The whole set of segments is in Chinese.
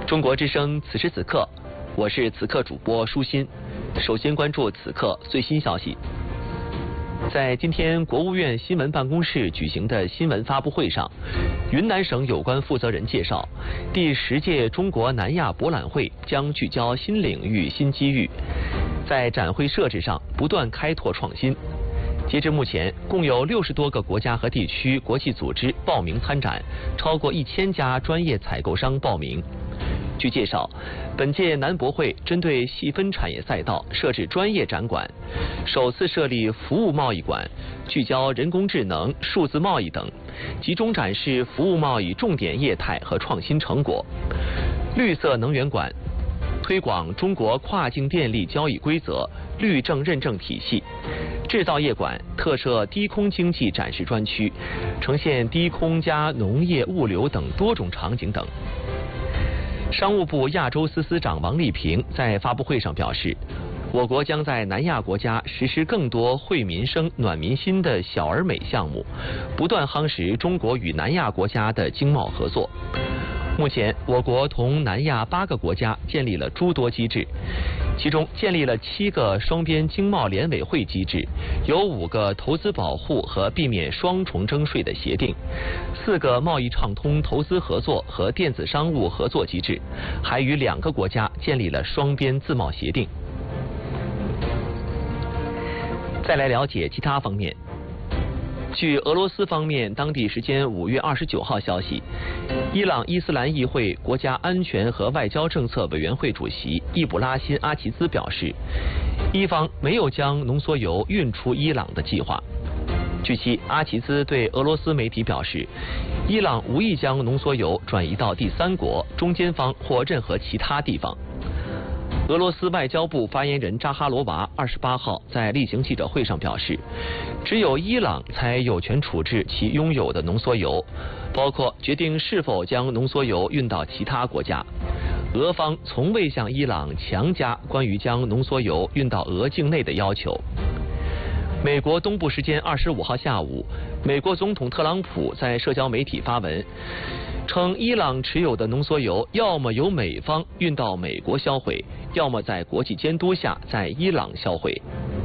中国之声此时此刻，我是此刻主播舒心。首先关注此刻最新消息。在今天国务院新闻办公室举行的新闻发布会上，云南省有关负责人介绍，第10届中国南亚博览会将聚焦新领域、新机遇，在展会设置上不断开拓创新。截至目前，共有60多个国家和地区国际组织报名参展，超过1000家专业采购商报名。据介绍，本届南博会针对细分产业赛道设置专业展馆，首次设立服务贸易馆，聚焦人工智能、数字贸易等，集中展示服务贸易重点业态和创新成果。绿色能源馆推广中国跨境电力交易规则、绿证认证体系。制造业馆特设低空经济展示专区，呈现低空加农业、物流等多种场景等。商务部亚洲司司长王丽萍在发布会上表示，我国将在南亚国家实施更多惠民生、暖民心的小而美项目，不断夯实中国与南亚国家的经贸合作。目前，我国同南亚8个国家建立了诸多机制，其中建立了7个双边经贸联委会机制，有5个投资保护和避免双重征税的协定，4个贸易畅通投资合作和电子商务合作机制，还与2个国家建立了双边自贸协定。再来了解其他方面。据俄罗斯方面当地时间5月29号消息，伊朗伊斯兰议会国家安全和外交政策委员会主席易卜拉欣·阿齐兹表示，伊方没有将浓缩铀运出伊朗的计划。据悉，阿齐兹对俄罗斯媒体表示，伊朗无意将浓缩铀转移到第三国、中间方或任何其他地方。俄罗斯外交部发言人扎哈罗娃28号在例行记者会上表示，只有伊朗才有权处置其拥有的浓缩铀，包括决定是否将浓缩铀运到其他国家。俄方从未向伊朗强加关于将浓缩铀运到俄境内的要求。美国东部时间25号下午，美国总统特朗普在社交媒体发文，称伊朗持有的浓缩铀要么由美方运到美国销毁，要么在国际监督下在伊朗销毁。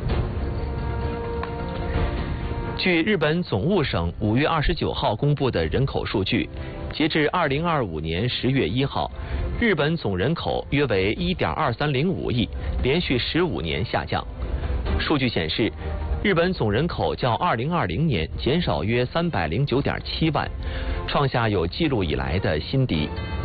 据日本总务省5月29号公布的人口数据，截至2025年10月1号，日本总人口约为 1.2305 亿，连续15年下降。数据显示，日本总人口较2020年减少约309.7万，创下有记录以来的新低。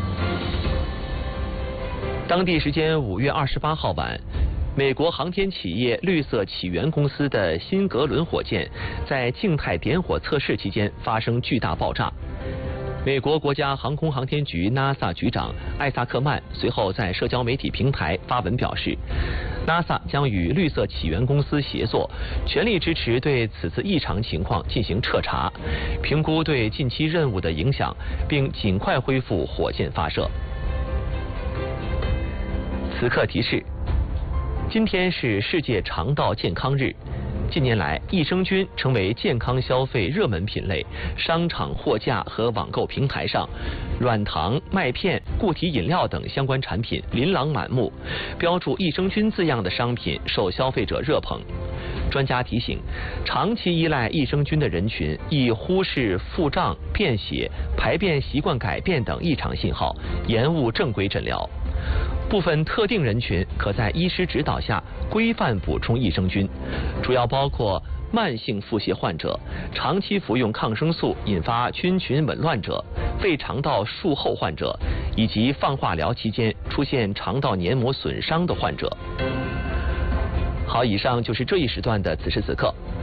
当地时间5月28号晚，美国航天企业绿色起源公司的新格伦火箭在静态点火测试期间发生巨大爆炸。美国国家航空航天局 NASA 局长艾萨克曼随后在社交媒体平台发文表示， NASA 将与绿色起源公司协作，全力支持对此次异常情况进行彻查，评估对近期任务的影响，并尽快恢复火箭发射。此刻提示：今天是世界肠道健康日。近年来，益生菌成为健康消费热门品类，商场货架和网购平台上，软糖、麦片、固体饮料等相关产品琳琅满目，标注益生菌字样的商品受消费者热捧。专家提醒，长期依赖益生菌的人群易忽视腹胀、便血、排便习惯改变等异常信号，延误正规诊疗。部分特定人群可在医师指导下规范补充益生菌，主要包括慢性腹泻患者、长期服用抗生素引发菌群紊乱者、胃肠道术后患者，以及放化疗期间出现肠道黏膜损伤的患者。好，以上就是这一时段的此时此刻。